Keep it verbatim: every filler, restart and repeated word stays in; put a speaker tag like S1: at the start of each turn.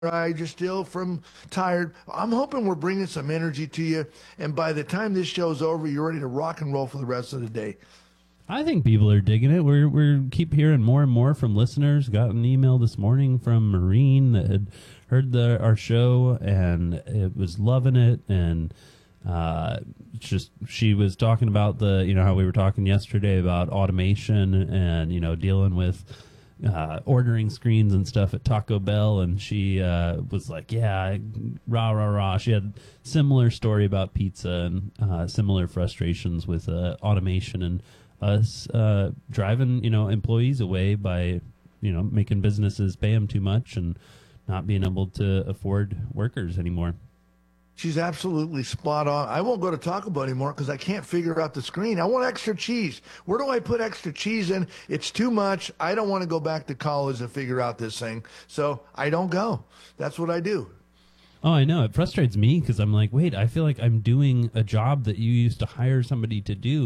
S1: I just still from tired. I'm hoping we're bringing some energy to you, and by the time this show's over, you're ready to rock and roll for the rest of the day.
S2: I think people are digging it. We're we're keep hearing more and more from listeners. Got an email this morning from Maureen that had heard the our show and it was loving it, and uh, just she was talking about the you know how we were talking yesterday about automation and you know dealing with uh, ordering screens and stuff at Taco Bell, and she uh, was like, yeah, rah rah rah. She had similar story about pizza and uh, similar frustrations with uh, automation and us uh, driving, you know, employees away by, you know, making businesses pay them too much and not being able to afford workers anymore.
S1: She's absolutely spot on. I won't go to Taco Bell anymore because I can't figure out the screen. I want extra cheese. Where do I put extra cheese in? It's too much. I don't want to go back to college and figure out this thing. So I don't go. That's what I do.
S2: Oh, I know. It frustrates me because I'm like, wait, I feel like I'm doing a job that you used to hire somebody to do.